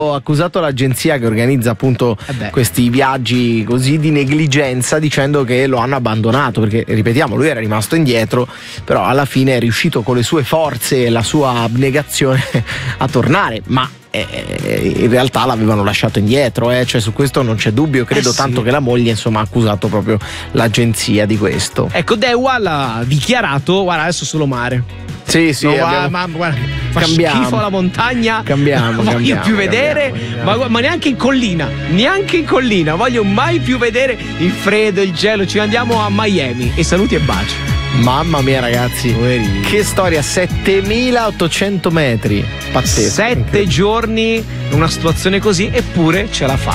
accusato l'agenzia che organizza appunto questi viaggi così di negligenza, dicendo che lo hanno abbandonato, perché ripetiamo, lui era rimasto indietro, però alla fine è riuscito con le sue forze e la sua abnegazione a tornare, ma in realtà l'avevano lasciato indietro, cioè su questo non c'è dubbio, credo, tanto che la moglie insomma ha accusato proprio l'agenzia di questo. Ecco, Dewa l'ha dichiarato, guarda adesso solo mare. Sì, no, ma guarda, fa schifo la montagna, cambiamo, voglio più vedere, ma neanche in collina, voglio mai più vedere il freddo, il gelo, ci andiamo a Miami e saluti e baci. Mamma mia ragazzi, che storia, 7800 metri, pazzesco. 7 giorni in una situazione così, eppure ce la fa.